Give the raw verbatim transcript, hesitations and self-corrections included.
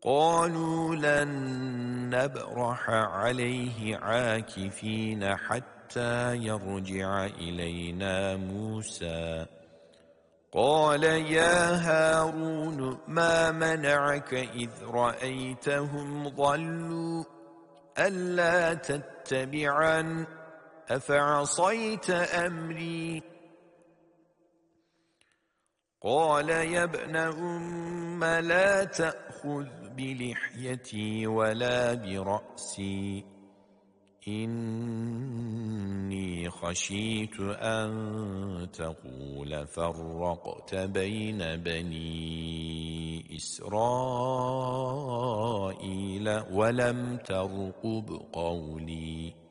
قالوا لن نبرح عليه عاكفين حتى يرجع إلينا موسى قال يا هارون ما منعك إذ رأيتهم ضلوا ألا تتبعن أفعصيت أمري قال يا ابن أم لا تأخذ بلحيتي ولا برأسي إني خشيت أن تقول فرقت بين بني إسرائيل ولم ترقب قولي